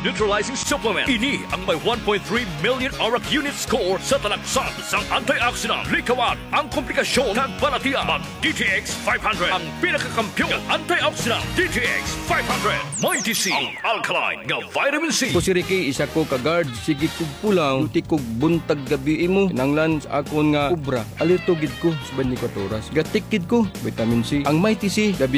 Neutralizing Supplement. Ini ang may 1.3 million ORAC unit score sa talaksan sang antioxidant. Likawan ang komplikasyon ng balatian. Mag DTX 500 ang pinakakampiyon ng antioxidant. DTX 500. May DC ang alkaline ng vitamin C. Ko si Ricky, isa ko ka-guard. Sige kog pulang, duty kog buntag gabi mo. Nanglan sa akon nga ubra. Alerto gid ko sa 24 oras. Gatik gid ko, vitamin C. Ang Mighty C, gabi